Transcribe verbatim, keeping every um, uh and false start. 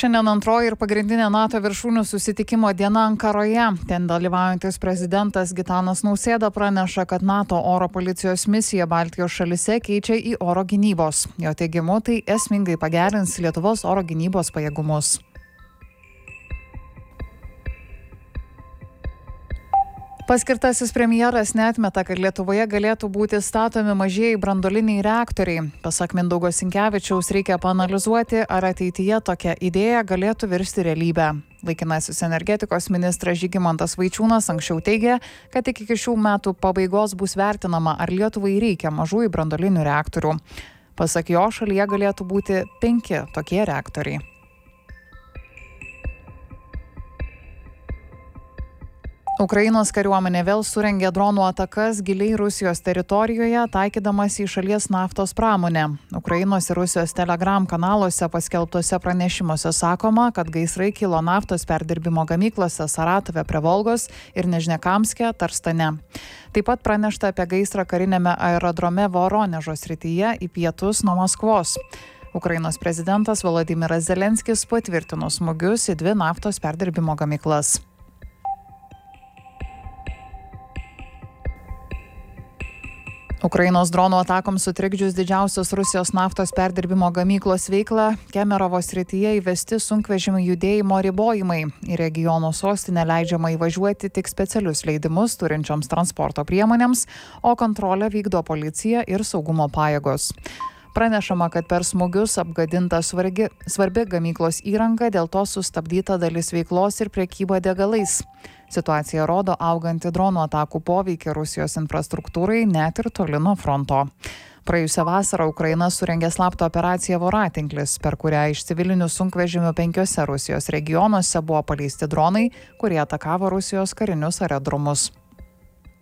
Šiandien antroji ir pagrindinė NATO viršūnių susitikimo diena Ankaroje. Ten dalyvaujantis prezidentas Gitanas Nausėda praneša, kad NATO oro policijos misija Baltijos šalyse keičia į oro gynybos. Jo teigimu, tai esmingai pagerins Lietuvos oro gynybos pajėgumus. Paskirtasis premjeras neatmeta, kad Lietuvoje galėtų būti statomi mažieji branduoliniai reaktoriai. Pasak Mindaugo Sinkevičiaus, reikia paanalizuoti, ar ateityje tokia idėja galėtų virsti realybę. Laikinasis energetikos ministras Žygimantas Vaičiūnas anksčiau teigė, kad iki šių metų pabaigos bus vertinama, ar Lietuvai reikia mažųjų branduolinių reaktorių. Pasak jo, šalyje galėtų būti penki tokie reaktoriai. Ukrainos kariuomenė vėl surengė dronų atakas giliai Rusijos teritorijoje, taikydamas į šalies naftos pramonę. Ukrainos ir Rusijos Telegram kanaluose paskelbtose pranešimuose sakoma, kad gaisrai kilo naftos perdirbimo gamyklose Saratove prie Volgos ir Nežnekamske, Tarstane. Taip pat pranešta apie gaisrą karinėme aerodrome Voronežo srityje į pietus nuo Maskvos. Ukrainos prezidentas Volodymyras Zelenskis patvirtino smūgius į dvi naftos perdirbimo gamyklas. Ukrainos dronų atakoms sutrikdžius didžiausios Rusijos naftos perdirbimo gamyklos veiklą, Kemerovo srityje įvesti sunkvežimių judėjimo ribojimai. Į regiono sostinę leidžiama įvažiuoti tik specialius leidimus turinčioms transporto priemonėms, o kontrolę vykdo policija ir saugumo pajėgos. Pranešama, kad per smūgius apgadinta svarbi, svarbi gamyklos įranga, dėl to sustabdyta dalis veiklos ir prekyba degalais. Situacija rodo augantį dronų atakų poveikį Rusijos infrastruktūrai net ir toli nuo fronto. Praėjusią vasarą Ukraina surengė slaptą operaciją Voratinklis, per kurią iš civilinių sunkvežimių penkiose Rusijos regionuose buvo paleisti dronai, kurie atakavo Rusijos karinius aerodromus.